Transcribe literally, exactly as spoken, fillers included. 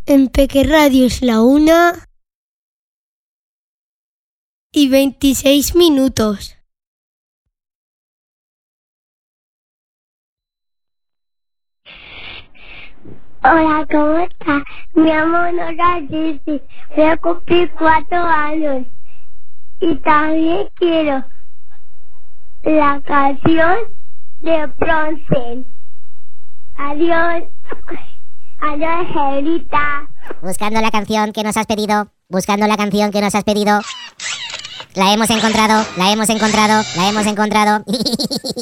En Peque Radio es la una y veintiséis minutos. Hola, ¿cómo estás? Me llamo Nora Jessy, voy a cumplir cuatro años y también quiero la canción de Bronce. Adiós. Adiós, Angelita. Buscando la canción que nos has pedido, buscando la canción que nos has pedido. La hemos encontrado, la hemos encontrado, la hemos encontrado.